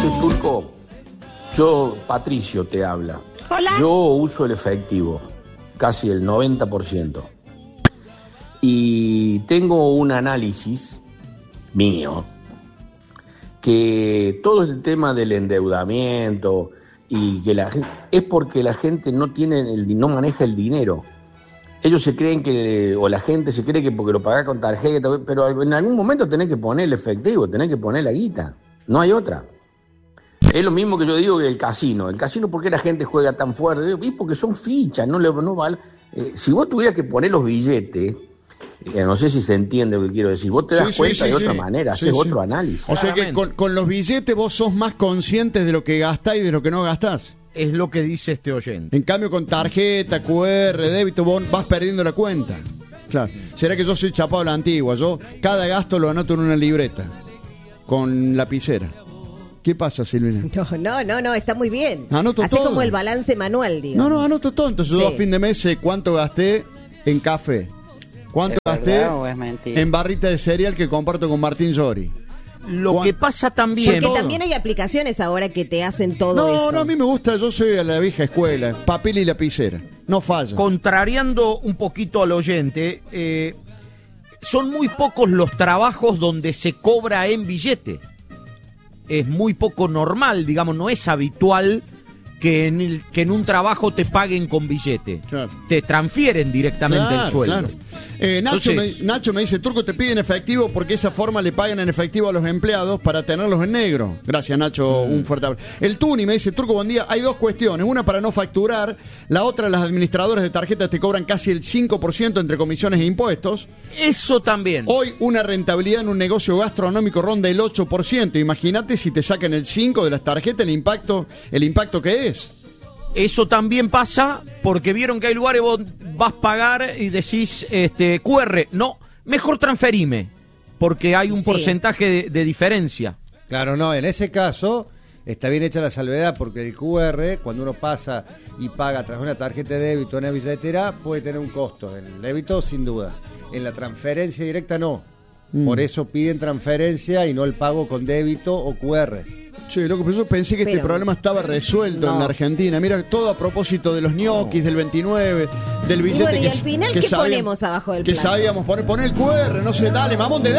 Turco, Patricio te habla. Hola. Yo uso el efectivo, casi el 90%. Y tengo un análisis mío, que todo este tema del endeudamiento y que es porque la gente no maneja el dinero. Ellos se creen o la gente se cree que porque lo pagás con tarjeta, pero en algún momento tenés que poner el efectivo, tenés que poner la guita. No hay otra. Es lo mismo que yo digo que el casino. El casino, ¿por qué la gente juega tan fuerte? Y porque son fichas, no vale. Si vos tuvieras que poner los billetes, no sé si se entiende lo que quiero decir, vos te das cuenta de otra manera, haces otro análisis. O sea que con los billetes vos sos más conscientes de lo que gastás y de lo que no gastás. Es lo que dice este oyente. En cambio, con tarjeta, QR, débito, vos vas perdiendo la cuenta. Claro. ¿Será que yo soy chapado a la antigua? Yo cada gasto lo anoto en una libreta, con lapicera. ¿Qué pasa, Silvina? No, está muy bien. Anoto así todo. Como el balance manual, digamos. No, anoto todo. Entonces yo a fin de mes sé cuánto gasté en café, cuánto gasté en barrita de cereal que comparto con Martín Llori. Lo que pasa también... Porque también hay aplicaciones ahora que te hacen todo eso. No, a mí me gusta, yo soy a la vieja escuela, papel y lapicera, no falla. Contrariando un poquito al oyente, son muy pocos los trabajos donde se cobra en billete. Es muy poco normal, digamos, no es habitual que en un trabajo te paguen con billete. Claro. Te transfieren directamente el sueldo. Claro. Nacho me dice, Turco, te piden efectivo porque esa forma le pagan en efectivo a los empleados para tenerlos en negro. Gracias, Nacho, un fuerte abrazo. El Tuni me dice, Turco, buen día, hay dos cuestiones, una para no facturar, la otra, las administradoras de tarjetas te cobran casi el 5% entre comisiones e impuestos. Eso también. Hoy una rentabilidad en un negocio gastronómico ronda el 8%, imagínate si te sacan el 5% de las tarjetas, el impacto que es. Eso también pasa porque vieron que hay lugares vos vas a pagar y decís QR. No, mejor transferime, porque hay un porcentaje de diferencia. Claro, no, en ese caso está bien hecha la salvedad porque el QR, cuando uno pasa y paga a través de una tarjeta de débito o una billetera, puede tener un costo. En el débito, sin duda. En la transferencia directa, no. Por eso piden transferencia y no el pago con débito o QR. Che, loco, pero yo pensé que este problema estaba resuelto en la Argentina. Mira, todo a propósito de los ñoquis, del 29, del billete. Bueno, y al final, ¿qué ponemos abajo del plato? Que sabíamos poner el QR, no sé, dale, mamón de